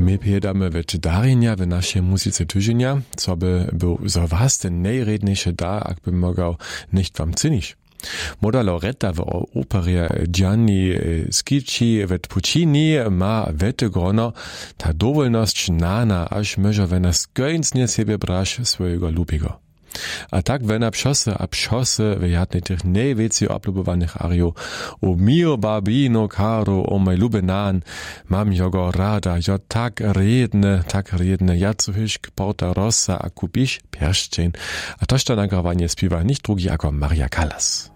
My pjedamy w darinja w naszej muzyce tydzienia, co by był za was ten najredniejszy dar, jakby mogał nicht wam cynić. Moda Loretta w operie Gianni Schicchi w Puccini ma wete grono, ta dowolność nana, aż może wena skończnie siebie brasz swojego lubiego. A tak wena pszosy a pszosy w jadnej tych najwięcej oblubowanych ariów o mio babino caro, o mej lubenan, mam jogo rada, jo tak redne, ja zuhyšk porta rossa a kubiš pierścień, a toż to nagrawanie śpiewa nicht drugi jako Maria Callas.